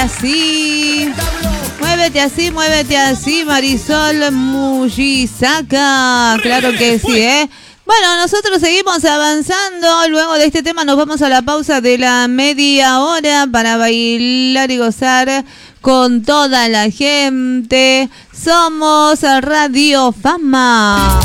así. Muévete así, Marisol Mullizaca. Claro que sí, ¿eh? Bueno, nosotros seguimos avanzando. Luego de este tema nos vamos a la pausa de la media hora para bailar y gozar con toda la gente. Somos Radio Fama.